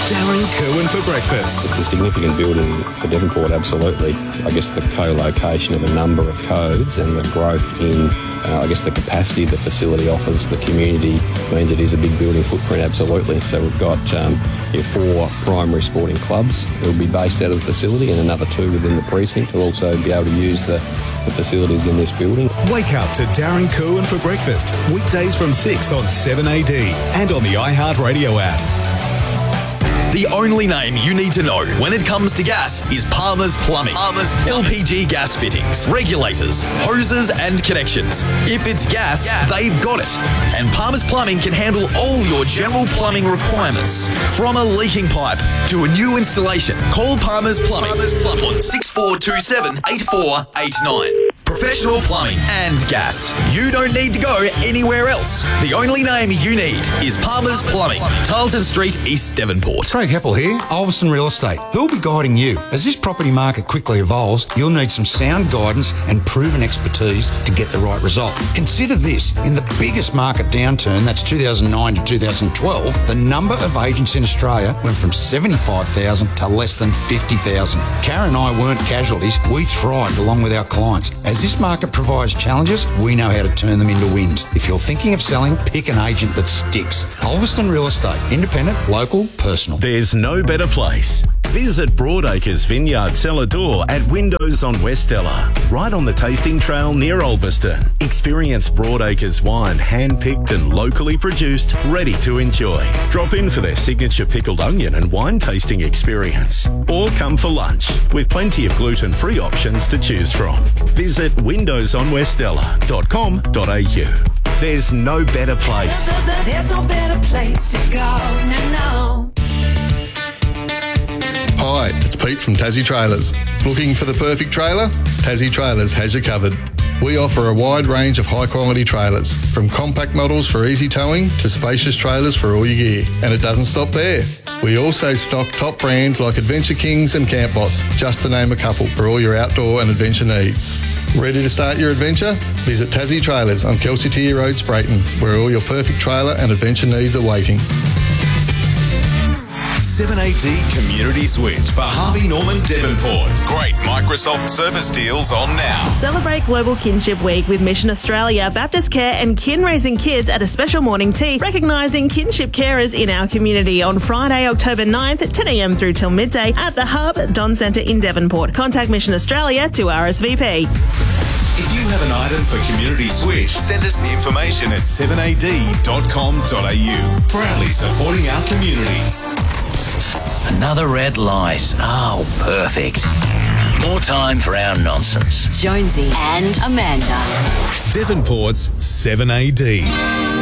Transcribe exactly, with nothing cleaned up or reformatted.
Darren Kerwin for breakfast. It's a significant building for Devonport, absolutely. I guess the co-location of a number of codes and the growth in, uh, I guess, the capacity the facility offers the community means it is a big building footprint, absolutely. So we've got um, yeah, four primary sporting clubs that will be based out of the facility and another two within the precinct will also be able to use the, the facilities in this building. Wake up to Darren Kerwin for breakfast. Weekdays from six on seven A D and on the iHeartRadio app. The only name you need to know when it comes to gas is Palmer's Plumbing. Palmer's L P G gas fittings, regulators, hoses and connections. If it's gas, gas, they've got it. And Palmer's Plumbing can handle all your general plumbing requirements. From a leaking pipe to a new installation, call Palmer's Plumbing, Palmer's Plumbing on six four two seven, eight four eight nine. Professional plumbing and gas. You don't need to go anywhere else. The only name you need is Palmer's Plumbing, Tarleton Street, East Devonport. Craig Heppel here, Ulverston Real Estate. Who'll be guiding you? As this property market quickly evolves, you'll need some sound guidance and proven expertise to get the right result. Consider this, in the biggest market downturn, that's two thousand nine to two thousand twelve, the number of agents in Australia went from seventy-five thousand to less than fifty thousand. Karen and I weren't casualties, we thrived along with our clients. As this market provides challenges, we know how to turn them into wins. If you're thinking of selling, pick an agent that sticks. Ulverston Real Estate, independent, local, personal. There's no better place. Visit Broadacres Vineyard Cellar Door at Windows on Westella, right on the tasting trail near Ulverston. Experience Broadacres wine, hand-picked and locally produced, ready to enjoy. Drop in for their signature pickled onion and wine tasting experience. Or come for lunch, with plenty of gluten-free options to choose from. Visit windows on westella dot com dot a u. There's no better place. There's no better place to go, no, no. Hi, it's Pete from Tassie Trailers. Looking for the perfect trailer? Tassie Trailers has you covered. We offer a wide range of high-quality trailers, from compact models for easy towing to spacious trailers for all your gear. And it doesn't stop there. We also stock top brands like Adventure Kings and Camp Boss, just to name a couple, for all your outdoor and adventure needs. Ready to start your adventure? Visit Tassie Trailers on Kelsey Tier Road, Sprayton, where all your perfect trailer and adventure needs are waiting. seven A D Community Switch for Harvey Norman Devonport. Great Microsoft Surface deals on now. Celebrate Global Kinship Week with Mission Australia, Baptist Care and Kin Raising Kids at a special morning tea, recognising kinship carers in our community on Friday, October ninth, ten a m through till midday at the Hub, Don Centre in Devonport. Contact Mission Australia to R S V P. If you have an item for Community Switch, send us the information at seven a d dot com dot a u. Proudly supporting our community. Another red light. Oh, perfect. More time for our nonsense. Jonesy and Amanda. Devonport's seven A D.